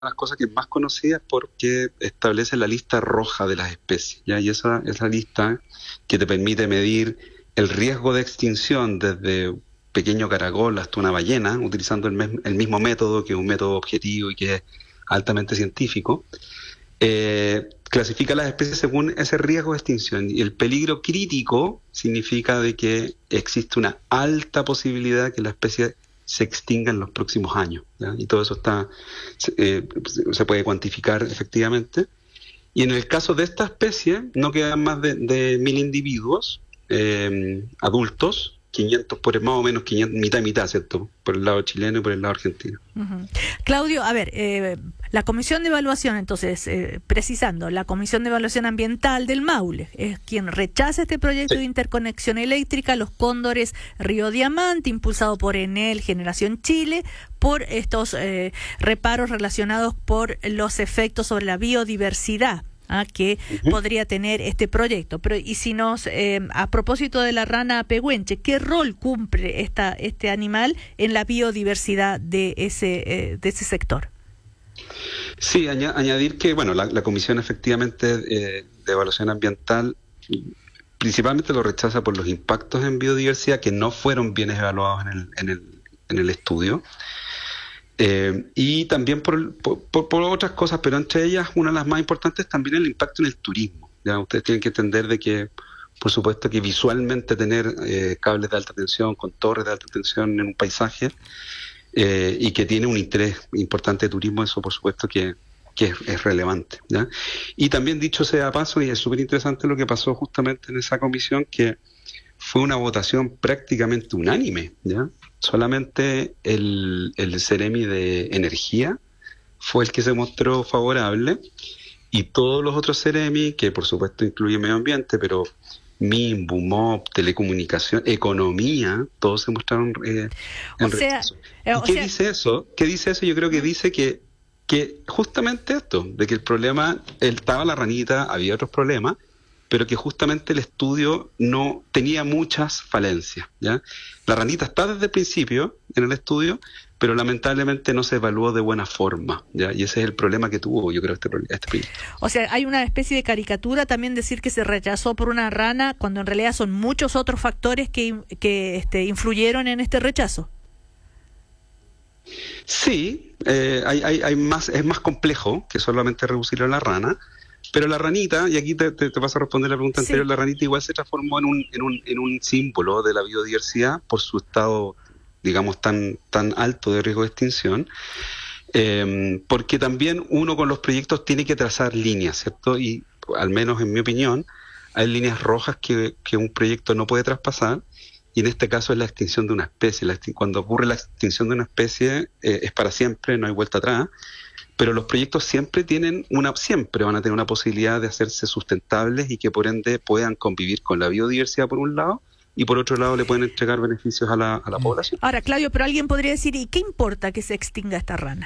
las cosas que es más conocida es porque establece la lista roja de las especies, ¿ya? Y esa es la lista que te permite medir el riesgo de extinción desde un pequeño caracol hasta una ballena, utilizando el mismo método, que es un método objetivo y que es altamente científico. Clasifica las especies según ese riesgo de extinción, y el peligro crítico significa de que existe una alta posibilidad que la especie se extinga en los próximos años, ¿ya? Y todo eso se puede cuantificar efectivamente. Y en el caso de esta especie, no quedan más de 1.000 individuos adultos, 500 más o menos 500, mitad y mitad, ¿cierto? Por el lado chileno y por el lado argentino. Uh-huh. Claudio, a ver, la Comisión de Evaluación, entonces, precisando, la Comisión de Evaluación Ambiental del Maule es quien rechaza este proyecto de interconexión eléctrica, Los Cóndores Río Diamante, impulsado por Enel Generación Chile, por estos reparos relacionados por los efectos sobre la biodiversidad que podría tener este proyecto. Pero y si a propósito de la rana pehuenche, ¿qué rol cumple este animal en la biodiversidad de ese sector? Sí, añadir que bueno, la Comisión efectivamente de Evaluación Ambiental principalmente lo rechaza por los impactos en biodiversidad que no fueron bien evaluados en el estudio. Y también por otras cosas, pero entre ellas una de las más importantes también el impacto en el turismo. ¿Ya? Ustedes tienen que entender de que, por supuesto, que visualmente tener cables de alta tensión con torres de alta tensión en un paisaje y que tiene un interés importante de turismo, eso por supuesto que es relevante, ¿ya? Y también, dicho sea de paso, y es súper interesante lo que pasó justamente en esa comisión, que fue una votación prácticamente unánime, ¿ya? Solamente el Ceremi de Energía fue el que se mostró favorable, y todos los otros Ceremi, que por supuesto incluye medio ambiente, pero MIM, BUMOP, telecomunicación, economía, todos se mostraron en rechazo. ¿Qué dice eso? ¿Qué dice eso? Yo creo que dice que justamente esto, de que el problema, estaba la ranita, había otros problemas, pero que justamente el estudio no tenía muchas falencias, ¿ya? La ranita está desde el principio en el estudio, pero lamentablemente no se evaluó de buena forma, ¿ya? Y ese es el problema que tuvo, yo creo, este proyecto. O sea, hay una especie de caricatura también decir que se rechazó por una rana, cuando en realidad son muchos otros factores que influyeron en este rechazo. Sí, hay más, es más complejo que solamente reducirlo a la rana. Pero la ranita, y aquí te vas a responder la pregunta anterior, la ranita igual se transformó en un símbolo de la biodiversidad por su estado, digamos, tan alto de riesgo de extinción, porque también uno con los proyectos tiene que trazar líneas, ¿cierto? Y al menos en mi opinión, hay líneas rojas que un proyecto no puede traspasar, y en este caso es la extinción de una especie. Cuando ocurre la extinción de una especie, es para siempre, no hay vuelta atrás. Pero los proyectos siempre van a tener una posibilidad de hacerse sustentables y que por ende puedan convivir con la biodiversidad por un lado, y por otro lado le pueden entregar beneficios a la población. Ahora, Claudio, pero alguien podría decir, ¿y qué importa que se extinga esta rana?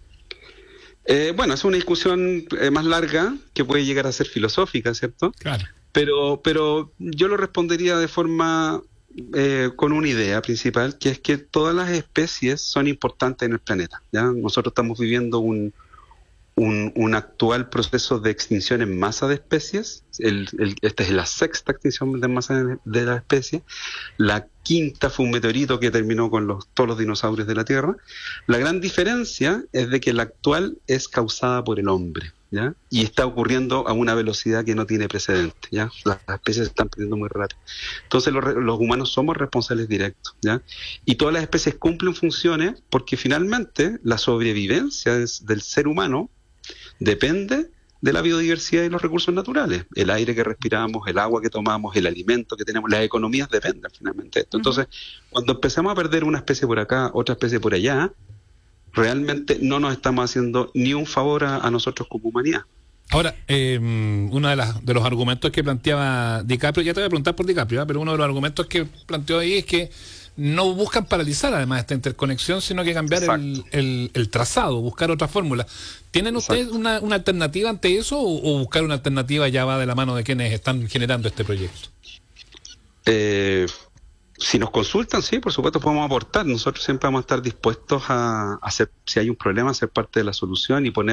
Bueno, es una discusión más larga que puede llegar a ser filosófica, ¿cierto? Claro. Pero yo lo respondería de forma con una idea principal, que es que todas las especies son importantes en el planeta, ¿ya? Nosotros estamos viviendo un actual proceso de extinción en masa de especies. Esta es la sexta extinción en masa de la especie. La quinta fue un meteorito que terminó con todos los dinosaurios de la Tierra. La gran diferencia es de que la actual es causada por el hombre, ¿ya? Y está ocurriendo a una velocidad que no tiene precedente, ¿ya? Las especies se están perdiendo muy rápido. Entonces los humanos somos responsables directos, ¿ya? Y todas las especies cumplen funciones porque finalmente la sobrevivencia del ser humano depende de la biodiversidad y los recursos naturales. El aire que respiramos, el agua que tomamos, el alimento que tenemos, las economías dependen finalmente de esto. Entonces, cuando empezamos a perder una especie por acá, otra especie por allá, realmente no nos estamos haciendo ni un favor a nosotros como humanidad. Ahora, uno de los argumentos que planteaba DiCaprio, ya te voy a preguntar por DiCaprio, pero uno de los argumentos que planteó ahí es que no buscan paralizar además esta interconexión, sino que cambiar el trazado, buscar otra fórmula. ¿Tienen ustedes una alternativa ante eso o buscar una alternativa ya va de la mano de quienes están generando este proyecto? Si nos consultan, sí, por supuesto podemos aportar. Nosotros siempre vamos a estar dispuestos a hacer, si hay un problema, a ser parte de la solución y poner